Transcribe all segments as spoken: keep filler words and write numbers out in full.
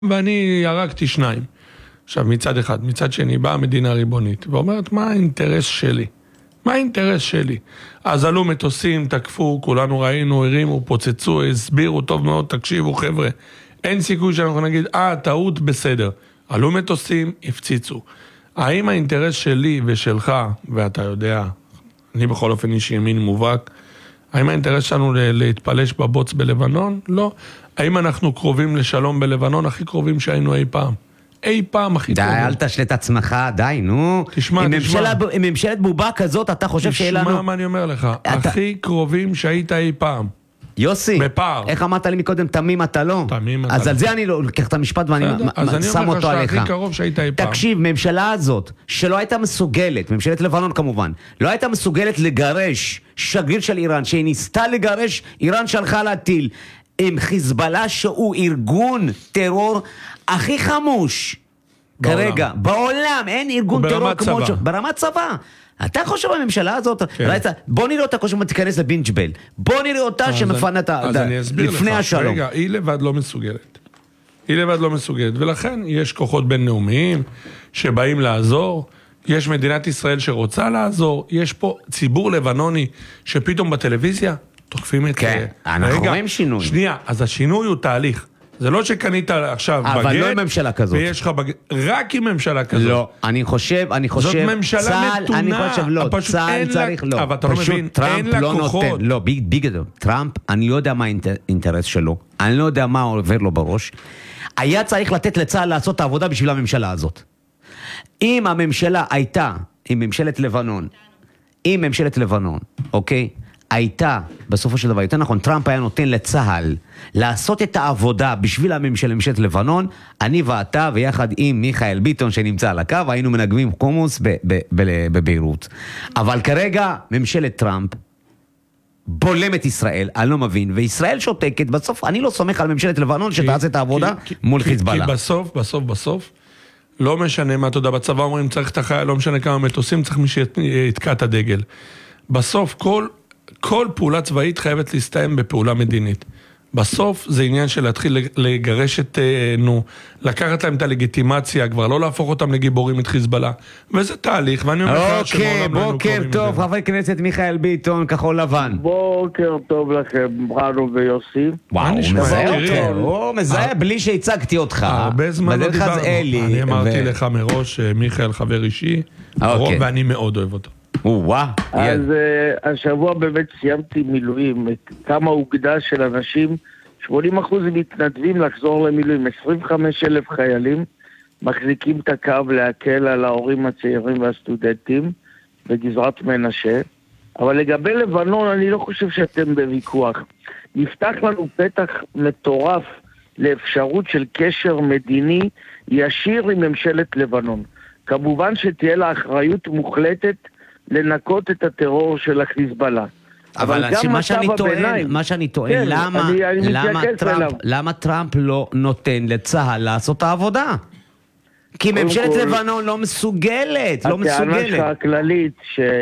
ואני הרגתי שניים. עכשיו, מצד אחד, מצד שני, באה מדינה ריבונית, ואומרת, מה האינטרס שלי? מה האינטרס שלי? אז עלו מטוסים, תקפו, כולנו ראינו, הרימו, פוצצו, הסבירו, טוב מאוד, תקשיבו חבר'ה. אין סיכוי שאנחנו נגיד, אה, טעות בסדר. עלו מטוסים, הפציצו. האם האינטרס שלי ושלך, ואתה יודע, אני בכל אופן איש ימין מובהק, האם האינטרס שלנו להתפלש בבוץ בלבנון? לא. האם אנחנו קרובים לשלום בלבנון? הכי קרובים שהיינו אי פעם. אי פעם הכי די, קרובים. אל תשלט עצמך, די, נו. תשמע, עם תשמע. ממשלה, עם ממשלת בובה כזאת, אתה חושב שיהיה לנו... תשמע מה אני אומר לך. אתה- הכי קרובים שהיית אי פעם. יוסי, בפער. איך אמרת לי מקודם, תמים אתה לא? תמים אתה אז לא. על זה אני לא לוקח את המשפט ואני בסדר, מ- אז מ- אני שם אומר לך אותו עליך. שהכי קרוב שהיית אי פעם. תקשיב, ממשלה הזאת, שלא הייתה מסוגלת, ממשלת לבנון כמובן, לא הייתה מסוגלת לגרש שגריר של איראן, שהיא ניסתה לגרש, איראן שלחה להטיל, עם חיזבאללה שהוא ארגון טרור הכי חמוש. בעולם. כרגע, בעולם, אין ארגון ברמת טרור כמו... צבא. ש- ברמת צבא. אתה חושב בממשלה הזאת, כן. ראית, בוא נראה אותה כמו תיכנס לבינג'בל, בוא נראה אותה אז שמפנה את ה... אז אני אסביר לפני לך. השלום. רגע, היא לבד לא מסוגלת. היא לבד לא מסוגלת, ולכן יש כוחות בינלאומיים שבאים לעזור, יש מדינת ישראל שרוצה לעזור, יש פה ציבור לבנוני שפתאום בטלוויזיה תוקפים את... כן, אנחנו רגע, רואים שינוי. שנייה, אז השינוי הוא תהליך. זה לא שקנית עכשיו בגט, אבל לא עם ממשלה כזאת. ויש לך בגט, רק עם ממשלה כזאת. לא, אני חושב, אני חושב, זאת ממשלה צה"ל, מתונה, אני חושב, לא, פשוט צה"ל אין לה- צריך, לא, אבל אתה לא פשוט מבין, טראמפ אין לה לא כוחות. נותן, לא, ביג, ביגדו, טראמפ, אני לא יודע מה האינטרס שלו, אני לא יודע מה עובר לו בראש, היה צריך לתת לצה"ל לעשות את העבודה בשביל הממשלה הזאת. אם הממשלה הייתה, עם ממשלת לבנון, עם ממשלת לבנון, אוקיי? הייתה, בסופו של דבר, יותר נכון, טראמפ היה נותן לצהל לעשות את העבודה בשביל הממשל, ממשלת לבנון, אני ואתה ויחד עם מיכאל ביטון שנמצא על הקו, היינו מנגבים חומוס ב- ב- ב- בביירות. אבל כרגע, ממשלת טראמפ בולמת ישראל, אני לא מבין, וישראל שותקת, בסוף אני לא סומך על ממשלת לבנון שתעשה את העבודה כי- מול כי- חיזבאללה. כי בסוף, בסוף, בסוף, לא משנה מה, אתה יודע, בצבא אומרים, צריך את החייל, לא משנה כמה מטוסים, צריך מי שיתקע את הדגל. בסוף, כל, כל פעולה צבאית חייבת להסתיים בפעולה מדינית. בסוף זה עניין של להתחיל לגרש את, נו, לקחת להם את הלגיטימציה, כבר לא להפוך אותם לגיבורים את חיזבאללה. וזה תהליך, ואני אומר לך אוקיי, שמעולם לא היינו בוקר קרובים טוב, לזה. חבר כנסת מיכאל ביטון, כחול לבן. בוקר טוב לכם, בנו ויוסי. וואו, הוא נשמע? מזהה תראה. אותו, הוא מזהה בלי שהצגתי אותך. הרבה זמן לא בדרך כלל זה דיברנו. אלי. אני אמרתי ו- לך מראש, מיכאל חבר אישי, אוקיי. ואני מאוד אוהב אותו. או, וואו. אז uh, השבוע באמת סיימתי מילואים, כמה אוגדה של אנשים, שמונים אחוז מתנדבים לחזור למילואים, עשרים וחמישה אלף חיילים, מחזיקים את הקו להקל על ההורים הצעירים והסטודנטים בגזרת מנשה, אבל לגבי לבנון אני לא חושב שאתם בוויכוח. נפתח לנו פתח מטורף לאפשרות של קשר מדיני ישיר עם ממשלת לבנון. כמובן שתהיה לה אחריות מוחלטת לנקות את הטרור של החיזבאללה. אבל גם מה מצב שאני טוען, הביניים- מה שאני טוען, כן, למה, אני- אני למה מתייחס טראמפ, אליו. למה טראמפ לא נותן לצה"ל לעשות את העבודה? כי קודם ממשלת כל, לבנון לא מסוגלת, לא הטענה שלך מסוגלת. הכללית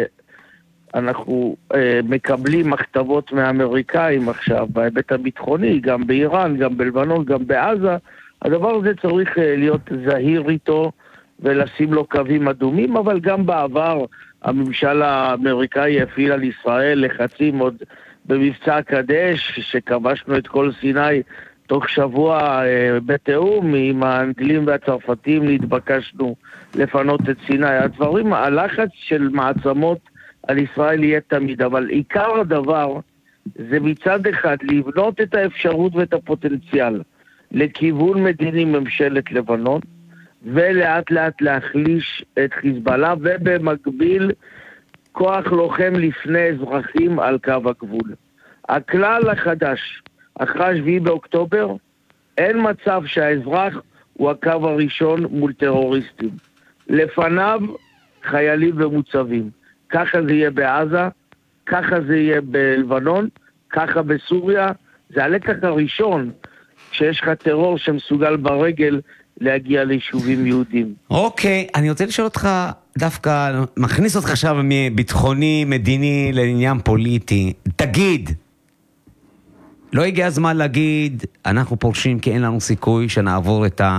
שאנחנו אה, מקבלים מכתבות מהאמריקאים עכשיו בהיבט הביטחוני, גם באיראן, גם בלבנון, גם בעזה, הדבר הזה צריך אה, להיות זהיר איתו ולשים לו קווים אדומים, אבל גם בעבר הממשל האמריקאי הפעיל על ישראל לחצים עוד במבצע קדש, שכבשנו את כל סיני תוך שבוע אה, בתאום עם האנגלים והצרפתים, נתבקשנו לפנות את סיני. הדברים, הלחץ של מעצמות על ישראל יהיה תמיד, אבל עיקר הדבר זה מצד אחד לבנות את האפשרות ואת הפוטנציאל לכיוון מדיני ממשלת לבנון, ולאט לאט להחליש את חיזבאללה, ובמקביל כוח לוחם לפני אזרחים על קו הגבול. הכלל החדש, אחרי השביעי באוקטובר, אין מצב שהאזרח הוא הקו הראשון מול טרוריסטים. לפניו חיילים ומוצבים. ככה זה יהיה בעזה, ככה זה יהיה בלבנון, ככה בסוריה. זה הלקח הראשון כשיש לך טרור שמסוגל ברגל להגיע ליישובים יהודים. אוקיי, אני רוצה לשאול אותך, דווקא מכניס אותך עכשיו מביטחוני, מדיני, לעניין פוליטי. תגיד, לא הגיע הזמן להגיד, אנחנו פורשים כי אין לנו סיכוי שנעבור את ה...